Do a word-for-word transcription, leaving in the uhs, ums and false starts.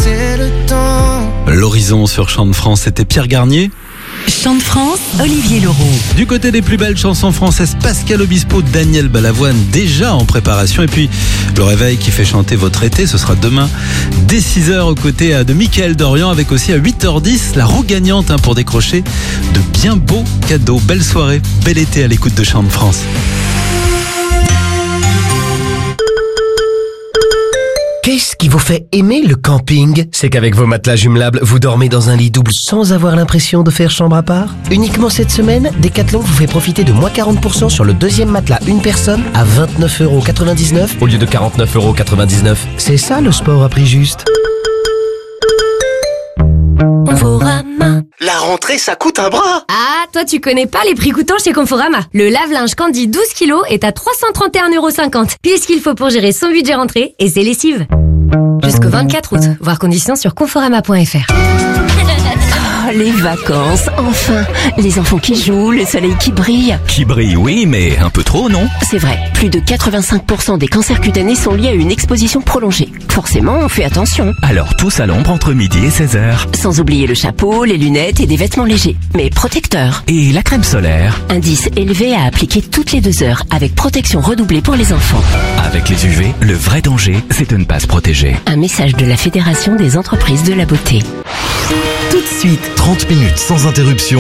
c'est le temps. L'horizon sur Chant de France, c'était Pierre Garnier. Chant de France, Olivier Leroux. Du côté des plus belles chansons françaises, Pascal Obispo, Daniel Balavoine, déjà en préparation. Et puis, le réveil qui fait chanter votre été, ce sera demain, dès six heures, aux côtés de Mickaël Dorian, avec aussi à huit heures dix, la roue gagnante hein, pour décrocher de bien beaux cadeaux. Belle soirée, bel été à l'écoute de Chant de France. Qu'est-ce qui vous fait aimer le camping? C'est qu'avec vos matelas jumelables, vous dormez dans un lit double sans avoir l'impression de faire chambre à part. Uniquement cette semaine, Decathlon vous fait profiter de moins quarante pour cent sur le deuxième matelas une personne à vingt-neuf euros quatre-vingt-dix-neuf au lieu de quarante-neuf euros quatre-vingt-dix-neuf. C'est ça le sport à prix juste. Conforama. La rentrée, ça coûte un bras. Ah, toi tu connais pas les prix coûtants chez Conforama. Le lave-linge Candy douze kilos est à trois cent trente et un euros cinquante. Pile ce qu'il faut pour gérer son budget rentrée et ses lessives. Jusqu'au vingt-quatre août. Voir conditions sur conforama point f r. Oh, les vacances, enfin. Les enfants qui jouent, le soleil qui brille. Qui brille, oui, mais un peu trop, non? C'est vrai, plus de quatre-vingt-cinq pour cent des cancers cutanés sont liés à une exposition prolongée. Forcément, on fait attention. Alors tous à l'ombre entre midi et seize heures. Sans oublier le chapeau, les lunettes et des vêtements légers. Mais protecteurs. Et la crème solaire? Indice élevé à appliquer toutes les deux heures, avec protection redoublée pour les enfants. Avec les U V, le vrai danger, c'est de ne pas se protéger. Un message de la Fédération des entreprises de la beauté. Tout de suite, trente minutes sans interruption.